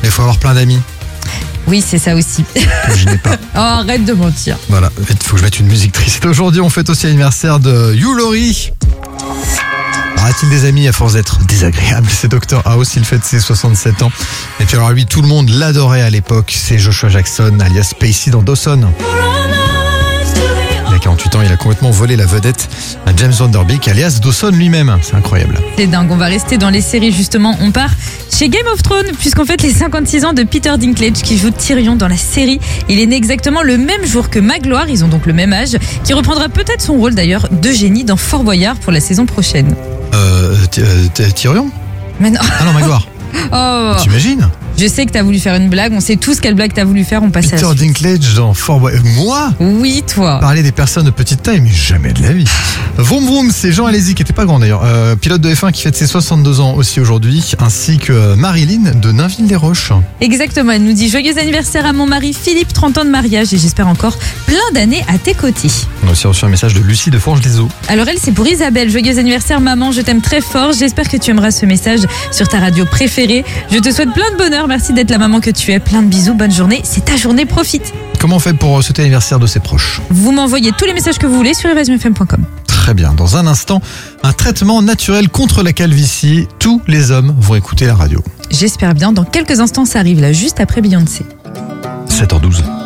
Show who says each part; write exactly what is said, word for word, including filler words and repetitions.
Speaker 1: Mais il faut avoir plein d'amis.
Speaker 2: Oui, c'est ça aussi.
Speaker 1: Que je n'ai pas.
Speaker 2: Oh, arrête de mentir.
Speaker 1: Voilà, il faut que je mette une musique triste. Aujourd'hui, on fête aussi l'anniversaire de Hugh Laurie. A-t-il des amis à force d'être désagréable? C'est docteur House, il fête ses soixante-sept ans. Et puis alors lui, tout le monde l'adorait à l'époque. C'est Joshua Jackson, alias Spacey dans Dawson. Il a quarante-huit ans, il a complètement volé la vedette à James Van Der Beek, alias Dawson lui-même. C'est incroyable.
Speaker 2: C'est dingue, on va rester dans les séries justement. On part chez Game of Thrones, puisqu'on fête les cinquante-six ans de Peter Dinklage qui joue Tyrion dans la série. Il est né exactement le même jour que Magloire, ils ont donc le même âge, qui reprendra peut-être son rôle d'ailleurs d'Eugénie dans Fort Boyard pour la saison prochaine.
Speaker 1: Euh, Tyrion?
Speaker 2: Mais non.
Speaker 1: Ah non, Magloire.
Speaker 2: Oh.
Speaker 1: T'imagines?
Speaker 2: Je sais que t'as voulu faire une blague, on sait tous quelle blague t'as voulu faire, on passe à la
Speaker 1: Peter
Speaker 2: suite.
Speaker 1: Dinklage dans Fort Boyard. Moi?
Speaker 2: Oui, toi.
Speaker 1: Parler des personnes de petite taille, mais jamais de la vie. Vroom Vroom, c'est Jean Alési, qui était pas grand d'ailleurs, euh, pilote de F un qui fête ses soixante-deux ans aussi aujourd'hui, ainsi que Marilyn de Nainville-les-Roches.
Speaker 2: Exactement, elle nous dit joyeux anniversaire à mon mari Philippe, trente ans de mariage et j'espère encore plein d'années à tes côtés.
Speaker 1: On a aussi reçu un message de Lucie de Forges-les-Eaux.
Speaker 2: Alors elle, c'est pour Isabelle. Joyeux anniversaire maman, je t'aime très fort. J'espère que tu aimeras ce message sur ta radio préférée. Je te souhaite plein de bonheur. Merci d'être la maman que tu es. Plein de bisous, bonne journée. C'est ta journée, profite.
Speaker 1: Comment on fait pour souhaiter l'anniversaire de ses proches?
Speaker 2: Vous m'envoyez tous les messages que vous voulez sur evasion f m point com.
Speaker 1: Très bien. Dans un instant, un traitement naturel contre la calvitie. Tous les hommes vont écouter la radio.
Speaker 2: J'espère bien. Dans quelques instants, ça arrive là, juste après Beyoncé.
Speaker 1: sept heures douze.